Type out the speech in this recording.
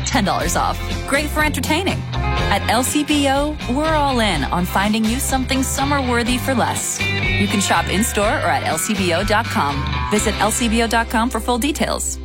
get $10 off. Great for entertaining. At LCBO, we're all in on finding you something summer-worthy for less. You can shop in-store or at lcbo.com. Visit lcbo.com for full details.